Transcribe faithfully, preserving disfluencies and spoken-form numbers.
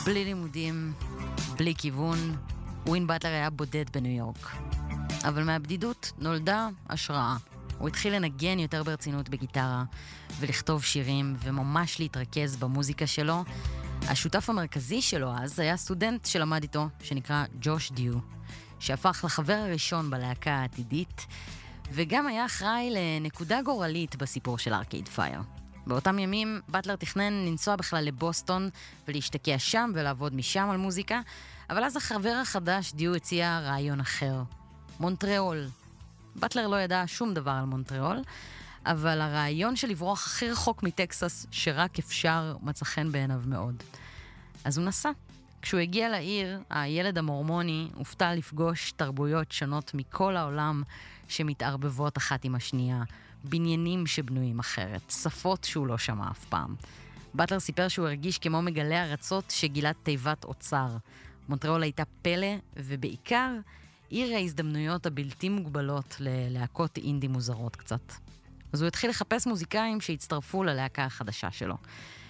בלי לימודים, בלי כיוון, ווין באטלר היה בודד בניו יורק. אבל מהבדידות נולדה השראה. הוא התחיל לנגן יותר ברצינות בגיטרה, ולכתוב שירים, וממש להתרכז במוזיקה שלו. השותף המרכזי שלו אז היה סטודנט שלמד איתו, שנקרא ג'וש דיו, שהפך לחבר הראשון בלהקה העתידית, וגם היה אחראי לנקודה גורלית בסיפור של ארקייד פייר. באותם ימים באטלר תכנן לנסוע בכלל לבוסטון ולהשתקע שם ולעבוד משם על מוזיקה, אבל אז החבר החדש דיו הציע רעיון אחר, מונטריאול. באטלר לא ידע שום דבר על מונטריאול, אבל הרעיון של לברוח הכי רחוק מטקסס שרק אפשר מצא חן בעיניו מאוד. אז הוא נסע. כשהוא הגיע לעיר, הילד המורמוני הופתע לפגוש תרבויות שונות מכל העולם שמתערבבות אחת עם השנייה, בניינים שבנויים אחרת, שפות שהוא לא שמע אף פעם. באטלר סיפר שהוא הרגיש כמו מגלה ארצות שגילת תיבת אוצר. מונטריאול הייתה פלא, ובעיקר עיר ההזדמנויות הבלתי מוגבלות ללהקות אינדי מוזרות קצת. אז הוא התחיל לחפש מוזיקאים שהצטרפו ללהקה החדשה שלו.